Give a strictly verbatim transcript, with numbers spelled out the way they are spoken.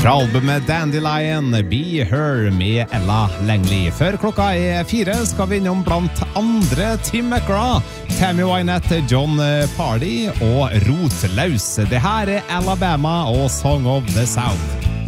Fra albumet Dandelion, Be Her med Ella Langley. Før klokka er fire skal vi innom blant andre Tim McGraw, Tammy Wynette, John Pardy og Rotlaus. Det her er Alabama og Song of the South.